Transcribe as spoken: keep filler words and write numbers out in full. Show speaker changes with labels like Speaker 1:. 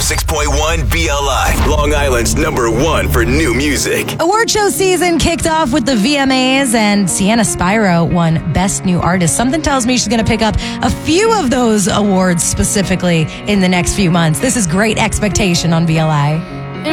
Speaker 1: six point one B L I, Long Island's number one for new music.
Speaker 2: Award show season kicked off with the V M As, and Sienna Spiro won Best New Artist. Something tells me she's going to pick up a few of those awards specifically in the next few months. This is Great Expectation on B L I.